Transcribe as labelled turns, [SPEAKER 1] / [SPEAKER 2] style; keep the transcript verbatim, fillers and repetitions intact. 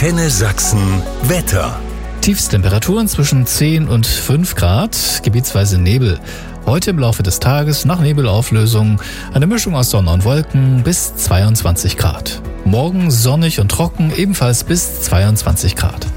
[SPEAKER 1] Antenne Sachsen Wetter.
[SPEAKER 2] Tiefstemperaturen zwischen zehn und fünf Grad, gebietsweise Nebel. Heute im Laufe des Tages nach Nebelauflösung eine Mischung aus Sonne und Wolken bis zweiundzwanzig Grad. Morgen sonnig und trocken, ebenfalls bis zweiundzwanzig Grad.